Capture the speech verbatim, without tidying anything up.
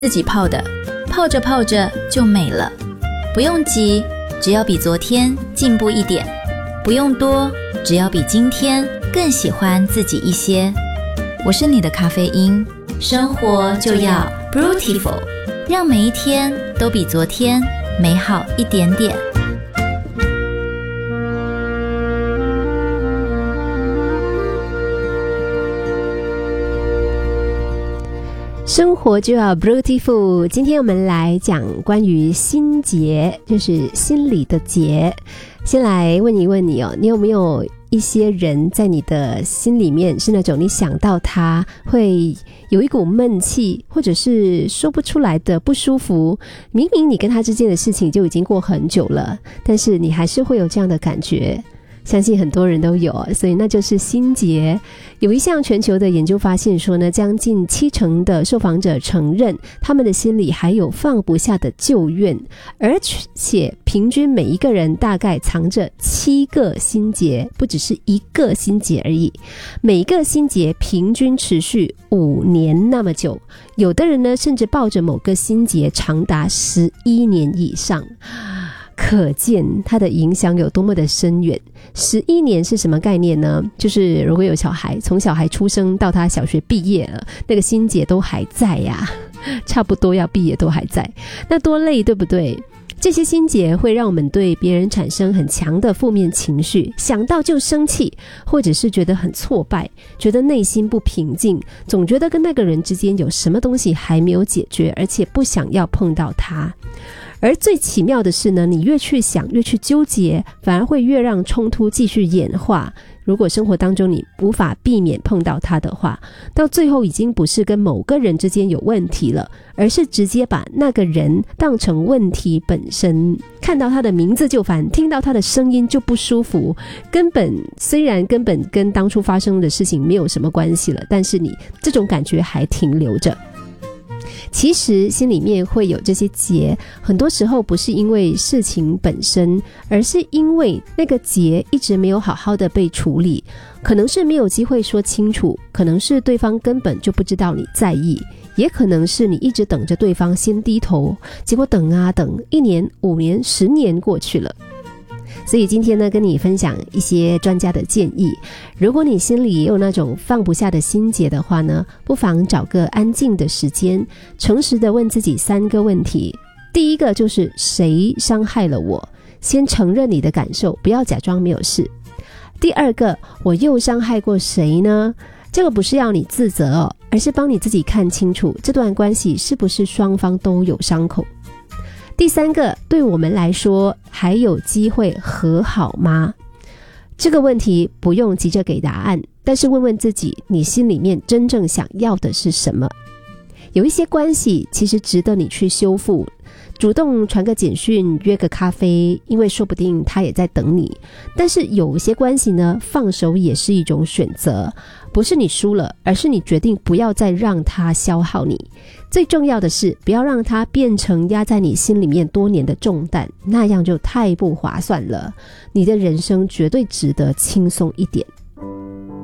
自己泡的，泡着泡着就美了。不用急，只要比昨天进步一点；不用多，只要比今天更喜欢自己一些。我是你的咖啡因，生活就要 Brutiful， 让每一天都比昨天美好一点点。 生活就要 Brutiful。 今天我们来讲关于心结，就是心理的结。先来问一问你哦，你有没有一些人在你的心里面是那种你想到他会有一股闷气，或者是说不出来的不舒服，明明你跟他之间的事情就已经过很久了，但是你还是会有这样的感觉。相信很多人都有，所以那就是心结。有一项全球的研究发现说呢，将近七成的受访者承认他们的心里还有放不下的旧怨，而且平均每一个人大概藏着七个心结，不只是一个心结而已。每个心结平均持续五年那么久，有的人呢甚至抱着某个心结长达十一年以上。可见它的影响有多么的深远。十一年是什么概念呢？就是如果有小孩，从小孩出生到他小学毕业了，那个心结都还在呀，差不多要毕业都还在，那多累，对不对？这些心结会让我们对别人产生很强的负面情绪，想到就生气，或者是觉得很挫败，觉得内心不平静，总觉得跟那个人之间有什么东西还没有解决，而且不想要碰到他。而最奇妙的是呢，你越去想越去纠结，反而会越让冲突继续演化。如果生活当中你无法避免碰到他的话，到最后已经不是跟某个人之间有问题了，而是直接把那个人当成问题本身。看到他的名字就烦，听到他的声音就不舒服，根本虽然根本跟当初发生的事情没有什么关系了，但是你这种感觉还停留着。其实心里面会有这些结，很多时候不是因为事情本身，而是因为那个结一直没有好好的被处理，可能是没有机会说清楚，可能是对方根本就不知道你在意，也可能是你一直等着对方先低头，结果等啊等，一年、五年、十年过去了。所以今天呢，跟你分享一些专家的建议。如果你心里也有那种放不下的心结的话呢，不妨找个安静的时间，诚实的问自己三个问题。第一个就是谁伤害了我？先承认你的感受，不要假装没有事。第二个，我又伤害过谁呢？这个不是要你自责哦，而是帮你自己看清楚这段关系是不是双方都有伤口。第三个，对我们来说还有机会和好吗？这个问题不用急着给答案，但是问问自己，你心里面真正想要的是什么？有一些关系其实值得你去修复，主动传个简讯，约个咖啡，因为说不定他也在等你。但是有一些关系呢，放手也是一种选择，不是你输了，而是你决定不要再让它消耗你。最重要的是，不要让它变成压在你心里面多年的重担，那样就太不划算了。你的人生绝对值得轻松一点。